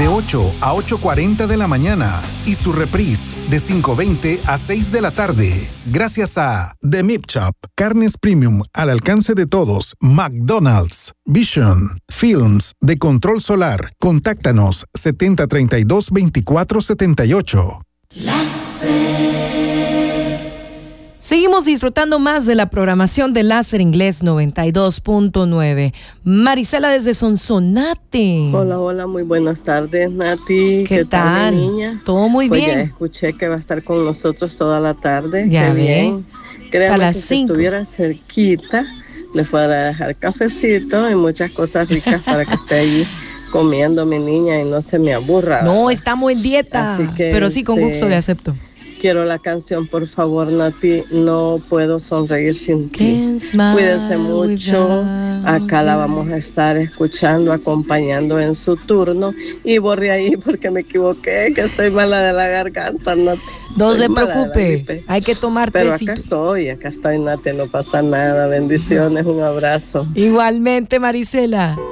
de 8 a 8:40 de la mañana y su reprise de 5:20 a 6 de la tarde. Gracias a The Meat Shop, carnes premium al alcance de todos. McDonald's, Vision, Films de Control Solar. Contáctanos 7032-2478. Seguimos disfrutando más de la programación de Láser Inglés 92.9. Marisela desde Sonsonate. Hola, muy buenas tardes, Nati. ¿Qué tal, mi niña? Todo muy pues bien. Ya escuché que va a estar con nosotros toda la tarde. Ya Qué ve. bien. Créame Hasta las que 5. si estuviera cerquita, le fuera a dejar cafecito y muchas cosas ricas para que esté allí comiendo mi niña y no se me aburra. No, ¿verdad? estamos en dieta. Así que, pero sí, con gusto le acepto. Quiero la canción, por favor, Nati. No puedo sonreír sin ti. Cuídense mucho. Acá la vamos a estar escuchando, acompañando en su turno. Y borré ahí porque me equivoqué, que estoy mala de la garganta, Nati. No Estoy se mala de la preocupe. gripe. Hay que tomar Pero tecito. acá estoy, Nati. No pasa nada. Bendiciones, un abrazo. Igualmente, Marisela.